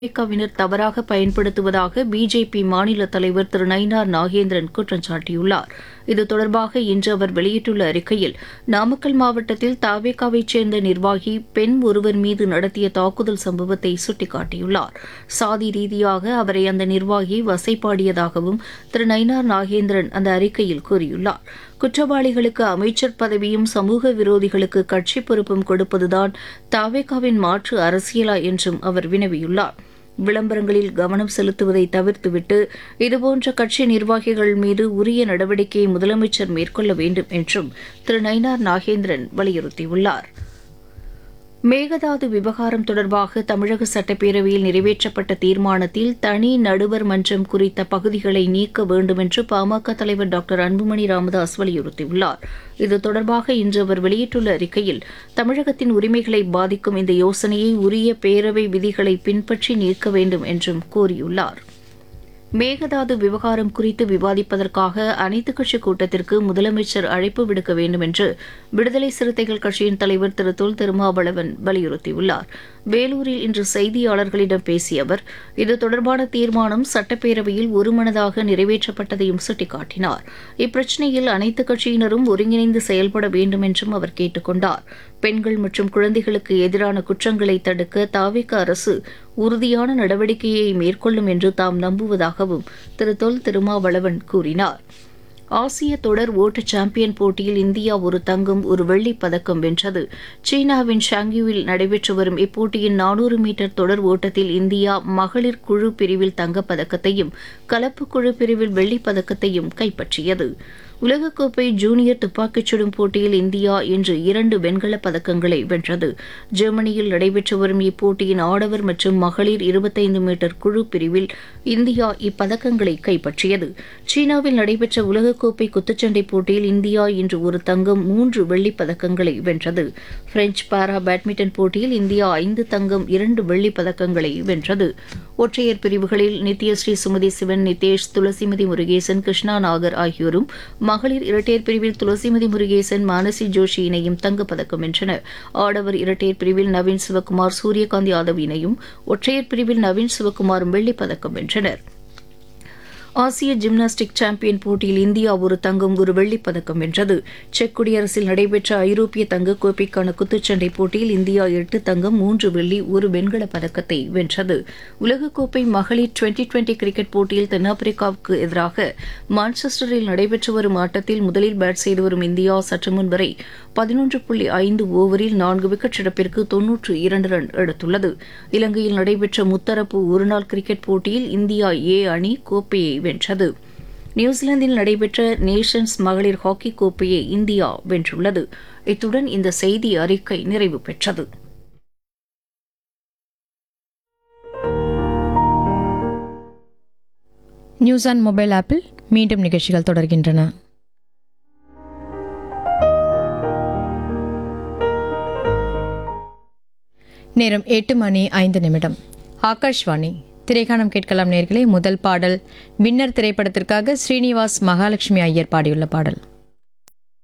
திமுகவினர் தவறாக பயன்படுத்துவதாக பிஜேபி மாநில தலைவர் திரு நயினார் நாகேந்திரன் குற்றம் சாட்டியுள்ளார். இது தொடர்பாக இன்று அவர் வெளியிட்டுள்ள அறிக்கையில், நாமக்கல் மாவட்டத்தில் தவேகாவைச் சேர்ந்த நிர்வாகி பெண் ஒருவர் மீது நடத்திய தாக்குதல் சம்பவத்தை சுட்டிக்காட்டியுள்ளார். சாதி ரீதியாக அவரை அந்த நிர்வாகி வசைபாடியதாகவும் திரு நயினார் நாகேந்திரன் அந்த அறிக்கையில் கூறியுள்ளார். குற்றவாளிகளுக்கு அமைச்சர் பதவியும் சமூக விரோதிகளுக்கு கட்சி பொறுப்பும் கொடுப்பதுதான் தவேகாவின் மாற்று அரசியலா என்றும் அவர் வினவியுள்ளார். விளம்பரங்களில் கவனம் செலுத்துவதை தவிர்த்துவிட்டு இதுபோன்ற கட்சி நிர்வாகிகள் மீது உரிய நடவடிக்கையை முதலமைச்சர் மேற்கொள்ள வேண்டும் என்றும் திரு நயினார் நாகேந்திரன் வலியுறுத்தியுள்ளார். மேகதாது விவகாரம் தொடர்பாக தமிழக சட்டப்பேரவையில் நிறைவேற்றப்பட்ட தீர்மானத்தில் தனி நடுவர் மன்றம் குறித்த பகுதிகளை நீக்க வேண்டும் என்று பாமக தலைவர் டாக்டர் அன்புமணி ராமதாஸ் வலியுறுத்தியுள்ளார். இது தொடர்பாக இன்று அவர் வெளியிட்டுள்ள அறிக்கையில், தமிழகத்தின் உரிமைகளை பாதிக்கும் இந்த யோசனையை உரிய பேரவை விதிகளை பின்பற்றி நீக்க வேண்டும் என்றும் கூறியுள்ளார். மேகதாது விவகாரம் குறித்து விவாதிப்பதற்காக அனைத்துக் கட்சிக் கூட்டத்திற்கு முதலமைச்சர் அழைப்பு விடுக்க வேண்டும் என்று விடுதலை சிறுத்தைகள் கட்சியின் தலைவர் திரு தொல் திருமாவளவன் வலியுறுத்தியுள்ளார். வேலூரில் இன்று செய்தியாளர்களிடம் பேசிய அவர், இது தொடர்பான தீர்மானம் சட்டப்பேரவையில் ஒருமனதாக நிறைவேற்றப்பட்டதையும் சுட்டிக்காட்டினார். இப்பிரச்சினையில் அனைத்துக் கட்சியினரும் ஒருங்கிணைந்து செயல்பட வேண்டும் என்றும் அவர் கேட்டுக் கொண்டார். பெண்கள் மற்றும் குழந்தைகளுக்கு எதிரான குற்றங்களை தடுக்க தவேக அரசு உறுதியான நடவடிக்கையை மேற்கொள்ளும் என்று தாம் நம்புவதாகவும் திரு தொல் திருமாவளவன் கூறினார். ஆசிய தொடர் ஓட்ட சாம்பியன் போட்டியில் இந்தியா ஒரு தங்கம் ஒரு வெள்ளிப் பதக்கம் வென்றது. சீனாவின் ஷாங்யூவில் நடைபெற்று வரும் இப்போட்டியின் 400 மீட்டர் தொடர் ஓட்டத்தில் இந்தியா மகளிர் குழு பிரிவில் தங்கப்பதக்கத்தையும் கலப்பு குழு பிரிவில் வெள்ளிப் பதக்கத்தையும் கைப்பற்றியது. உலகக்கோப்பை ஜூனியர் துப்பாக்கிச் சுடும் போட்டியில் இந்தியா இன்று 2 வெண்கலப் பதக்கங்களை வென்றது. ஜெர்மனியில் நடைபெற்று வரும் இப்போட்டியின் ஆடவர் மற்றும் மகளிர் 25 மீட்டர் குழு பிரிவில் இந்தியா இப்பதக்கங்களை கைப்பற்றியது. சீனாவில் நடைபெற்ற உலகக்கோப்பை குத்துச்சண்டை போட்டியில் இந்தியா இன்று ஒரு தங்கம் 3 வெள்ளிப் பதக்கங்களை வென்றது. பிரெஞ்ச் பாரா பேட்மிண்டன் போட்டியில் இந்தியா 5 தங்கம் 2 வெள்ளிப் பதக்கங்களை வென்றது. ஒற்றையர் பிரிவுகளில் நித்யஸ்ரீ சுமதி சிவன், நிதேஷ், துளசிமதி முருகேசன், கிருஷ்ணா நாகர் ஆகியோரும், மகளிர் இரட்டையர் பிரிவில் துளசிமதி முருகேசன், மானசி ஜோஷி இணையும் தங்கப்பதக்கம் வென்றனர். ஆடவர் இரட்டையர் பிரிவில் நவீன் சிவகுமார், சூரியகாந்த் யாதவ் இணையும், ஒற்றையர் பிரிவில் நவீன் சிவகுமாரும் வெள்ளிப் பதக்கம் வென்றனர். ஆசிய ஜிம்னாஸ்டிக் சாம்பியன் போட்டியில் இந்தியா ஒரு தங்கம் ஒரு வெள்ளிப் பதக்கம் வென்றது. செக் குடியரசில் நடைபெற்ற ஐரோப்பிய தங்கக்கோப்பைக்கான குத்துச்சண்டை போட்டியில் இந்தியா 8 தங்கம் 3 வெள்ளி 1 வெண்கலப் பதக்கத்தை வென்றது. உலகக்கோப்பை மகளிர் 2020 கிரிக்கெட் போட்டியில் தென்னாப்பிரிக்காவுக்கு எதிராக மான்செஸ்டரில் நடைபெற்று வரும் ஆட்டத்தில் முதலில் பேட் செய்து வரும் இந்தியா சற்று முன் வரை 11.5 ஓவரில் 4 விக்கெட் இழப்பிற்கு 92 ரன் எடுத்துள்ளது. இலங்கையில் நடைபெற்ற முத்தரப்பு ஒருநாள் கிரிக்கெட் போட்டியில் இந்தியா ஏ அணி கோப்பையை வென்றது. நியூசிலாந்தில் நடைபெற்ற நேஷன்ஸ் மகளிர் ஹாக்கி கோப்பையை இந்தியா வென்றுள்ளது. இத்துடன் இந்த செய்தி அறிக்கை நிறைவு பெற்றது. நியூஸ் ஆன் மொபைல் ஆப்பில் மீண்டும் நிகழ்ச்சிகள் தொடர்கின்றன. நேரம் 8:05. ஆகாஷ்வாணி. திரைக்காணம் கேட்கலாம் நேர்களே. முதல் பாடல் வின்னர் திரைப்படத்திற்காக ஸ்ரீனிவாஸ் மகாலட்சுமி ஐயர் பாடியுள்ள பாடல்.